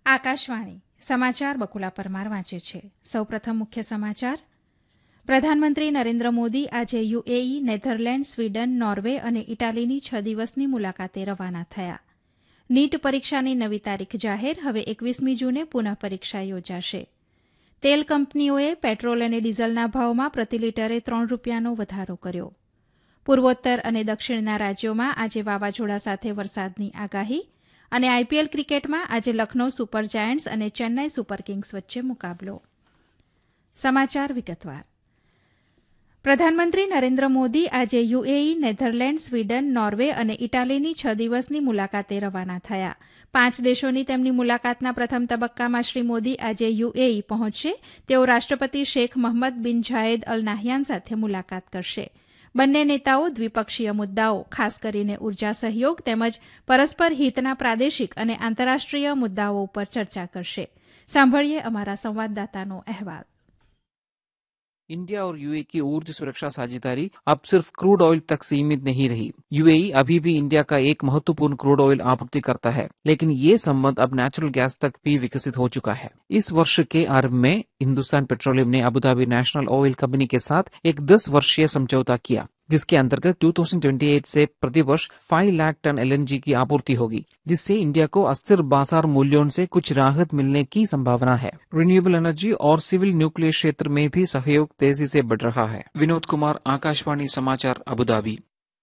આકાશવાણી સમાચાર બકુલા પરમાર વાંચે છે. સૌપ્રથમ મુખ્ય સમાચાર. પ્રધાનમંત્રી નરેન્દ્ર મોદી આજે યુએઈ, નેધરલેન્ડ, સ્વીડન, નોર્વે અને ઇટાલીની 6 દિવસની મુલાકાતે રવાના થયા. નીટ પરીક્ષાની નવી તારીખ જાહેર. હવે 21મી જૂને પુનઃ પરીક્ષા યોજાશે. તેલ કંપનીઓએ પેટ્રોલ અને ડીઝલના ભાવમાં પ્રતિ લિટરે 3 રૂપિયાનો વધારો કર્યો. પૂર્વોત્તર અને દક્ષિણના રાજ્યોમાં આજે વાવાઝોડા સાથે વરસાદની આગાહી. અને આઈપીએલ ક્રિકેટમાં આજે લખનૌ સુપર જાયન્ટ્સ અને ચેન્નાઈ સુપર કિંગ્સ વચ્ચે મુકાબલો. સમાચાર વિગતવાર. પ્રધાનમંત્રી નરેન્દ્ર મોદી આજે યુએઈ, નેધરલેન્ડ, સ્વીડન, નોર્વે અને ઇટાલીની 6 દિવસની મુલાકાતે રવાના થયા. 5 દેશોની તેમની મુલાકાતના પ્રથમ તબક્કામાં શ્રી મોદી આજે યુએઈ પહોંચશે. તેઓ રાષ્ટ્રપતિ શેખ મહમ્મદ બિન ઝાયેદ અલ નાહયાન સાથે મુલાકાત કરશે. બંને નેતાઓ દ્વિપક્ષીય મુદ્દાઓ, ખાસ કરીને ઉર્જા સહયોગ તેમજ પરસ્પર હિતના પ્રાદેશિક અને આંતરરાષ્ટ્રીય મુદ્દાઓ ઉપર ચર્ચા કરશે. સાંભળીએ અમારા સંવાદદાતાનો અહેવાલ. इंडिया और यूएई की ऊर्जा सुरक्षा साझेदारी अब सिर्फ क्रूड ऑयल तक सीमित नहीं रही. यूएई अभी भी इंडिया का एक महत्वपूर्ण क्रूड ऑयल आपूर्ति करता है, लेकिन ये संबंध अब नेचुरल गैस तक भी विकसित हो चुका है. इस वर्ष के आरंभ में हिंदुस्तान पेट्रोलियम ने अबुधाबी नेशनल ऑयल कंपनी के साथ एक 10 वर्षीय समझौता किया, जिसके अंतर्गत 2028 से प्रतिवर्ष 5 लाख टन एलएनजी की आपूर्ति होगी, जिससे इंडिया को अस्थिर बाजार मूल्यों से कुछ राहत मिलने की संभावना है. रिन्यूएबल एनर्जी और सिविल न्यूक्लियर क्षेत्र में भी सहयोग तेजी से बढ़ रहा है. विनोद कुमार, आकाशवाणी समाचार, अबुधाबी.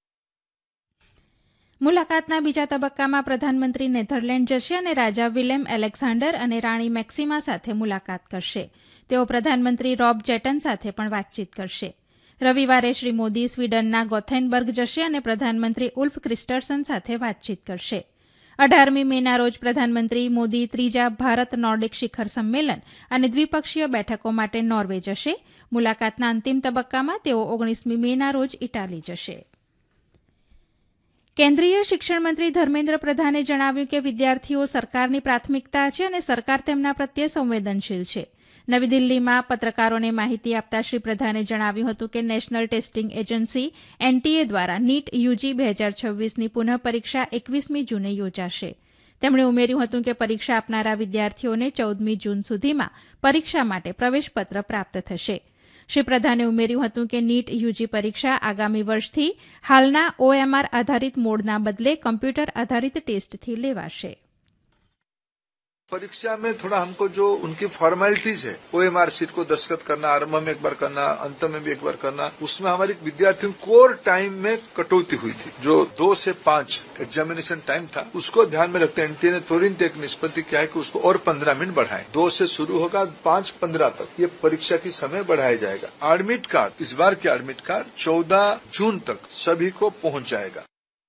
મુલાકાતના બીજા તબક્કામાં પ્રધાનમંત્રી નેધરલેન્ડ જશે અને રાજા વિલેમ એલેક્ઝાન્ડર અને રાણી મેક્સિમા સાથે મુલાકાત કરશે. તેઓ પ્રધાનમંત્રી રોબ જેટન સાથે પણ વાતચીત કરશે. રવિવારે શ્રી મોદી સ્વીડનના ગોથેનબર્ગ જશે અને પ્રધાનમંત્રી ઉલ્ફ ક્રિસ્ટર્સન સાથે વાતચીત કરશે. 18મી મેના રોજ પ્રધાનમંત્રી મોદી ત્રીજા ભારત નોર્ડિક શિખર સંમેલન અને દ્વિપક્ષીય બેઠકો માટે નોર્વે જશે. મુલાકાતના અંતિમ તબક્કામાં તેઓ 19મી મેના રોજ ઇટાલી જશે. કેન્દ્રીય શિક્ષણ મંત્રી ધર્મેન્દ્ર પ્રધાને જણાવ્યું કે વિદ્યાર્થીઓ સરકારની પ્રાથમિકતા છે અને સરકાર તેમના પ્રત્યે સંવેદનશીલ છે. નવી દિલ્હીમાં પત્રકારોને માહિતી આપતા શ્રી પ્રધાને જણાવ્યું હતું કે નેશનલ ટેસ્ટિંગ એજન્સી એનટીએ દ્વારા નીટ યુજી 2026ની પુનઃ પરીક્ષા 21મી જૂને યોજાશે. તેમણે ઉમેર્યું હતું કે પરીક્ષા આપનારા વિદ્યાર્થીઓને 14મી જૂન સુધીમાં પરીક્ષા માટે પ્રવેશપત્ર પ્રાપ્ત થશે. શ્રી પ્રધાને ઉમેર્યું હતું કે નીટ યુજી પરીક્ષા આગામી વર્ષથી હાલના ઓએમઆર આધારિત મોડના બદલે કમ્પ્યુટર આધારિત ટેસ્ટથી લેવાશે. परीक्षा में थोड़ा हमको जो उनकी फॉर्मेलिटीज है, ओएमआर सीट को दस्तखत करना, आरंभ में एक बार करना, अंत में भी एक बार करना, उसमें हमारी विद्यार्थियों कोर टाइम में कटौती हुई थी. जो 2 से 5 एग्जामिनेशन टाइम था, उसको ध्यान में रखते एनटीए ने तुरंत एक निष्पत्ति किया है कि उसको और 15 मिनट बढ़ाएं. 2 से शुरू होगा, 5:15 तक ये परीक्षा की समय बढ़ाया जाएगा. एडमिट कार्ड, इस बार के एडमिट कार्ड 14 जून तक सभी को पहुंच जाएगा.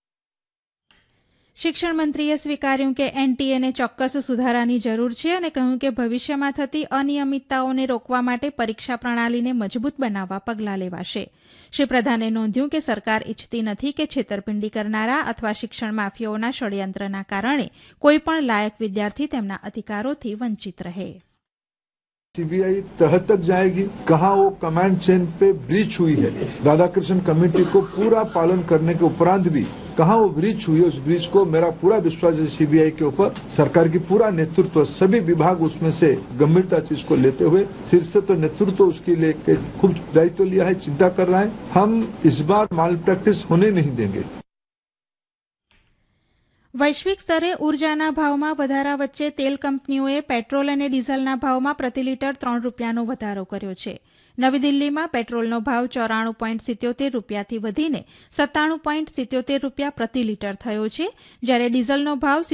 શિક્ષણ મંત્રીએ સ્વીકાર્યું કે એનટીએને ચોક્કસ સુધારાની જરૂર છે અને કહ્યું કે ભવિષ્યમાં થતી અનિયમિતતાઓને રોકવા માટે પરીક્ષા પ્રણાલીને મજબૂત બનાવવા પગલાં લેવાશે. શ્રી પ્રધાને નોંધ્યું કે સરકાર ઇચ્છતી નથી કે છેતરપિંડી કરનારા અથવા શિક્ષણ માફિયાઓના ષડયંત્રના કારણે કોઈપણ લાયક વિદ્યાર્થી તેમના અધિકારોથી વંચિત રહે. सीबीआई तह तक जाएगी, कहां वो कमांड चेन पे ब्रीच हुई है, राधाकृष्ण कमेटी को पूरा पालन करने के उपरांत भी कहां वो ब्रीच हुई है, उस ब्रीच को मेरा पूरा विश्वास है सीबीआई के ऊपर. सरकार की पूरा नेतृत्व, सभी विभाग उसमें से गंभीरता से इसको लेते हुए शीर्ष तो नेतृत्व उसके लिए खूब दायित्व लिया है, चिंता कर रहा है. हम इस बार माल प्रैक्टिस होने नहीं देंगे. વૈશ્વિક સ્તરે ઉર્જાના ભાવમાં વધારા વચ્ચે તેલ કંપનીઓએ પેટ્રોલ અને ડીઝલના ભાવમાં પ્રતિ લિટર 3 રૂપિયાનો વધારો કર્યો છે. નવી દિલ્હીમાં પેટ્રોલનો ભાવ 94.77 રૂપિયાથી વધીને 97.77 રૂપિયા પ્રતિ લિટર થયો છે, જ્યારે ડીઝલનો ભાવ